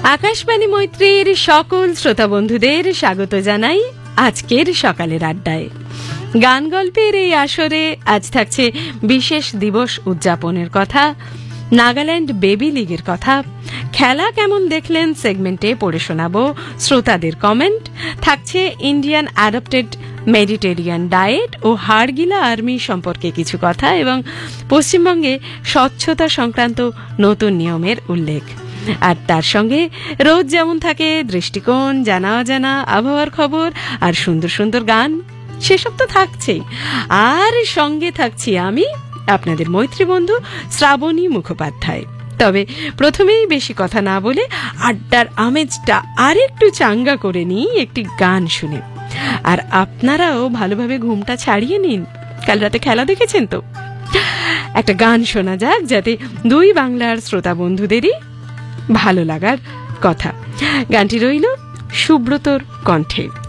আকাশবাণী মৈত্রীর সকল শ্রোতা বন্ধুদের স্বাগত জানাই আজকের সকালের আড্ডায়। গান গল্পের এই আসরে আজ থাকছে বিশেষ দিবস উদযাপনের কথা, নাগাল্যান্ড বেবি লিগের কথা, খেলা কেমন দেখলেন সেগমেন্টে পড়ে শোনাবো শ্রোতাদের কমেন্ট, থাকছে ইন্ডিয়ান অ্যাডপ্টেড মেডিটেরিয়ান ডায়েট ও হাড়গিলা আর্মি সম্পর্কে কিছু কথা এবং পশ্চিমবঙ্গে স্বচ্ছতা সংক্রান্ত নতুন নিয়মের উল্লেখ। আর তার সঙ্গে রোজ যেমন থাকে দৃষ্টিকোণ, জানা অজানা, আবহাওয়ার খবর আর সুন্দর সুন্দর গান, সেসব তো থাকছেই। আর সঙ্গে থাকছি আমি, আপনাদের মৈত্রী বন্ধু শ্রাবণী মুখোপাধ্যায়। তবে প্রথমেই বেশি কথা না বলে আড্ডার আমেজটা আরেকটু চাঙ্গা করে নিই একটি গান শুনে। আর আপনারাও ভালোভাবে ঘুমটা ছাড়িয়ে নিন, কাল রাতে খেলা দেখেছেন তো। একটা গান শোনা যাক, যাতে দুই বাংলার শ্রোতা বন্ধুদেরই ভালো লাগার কথা। গানটি রইল সুব্রতর কণ্ঠে।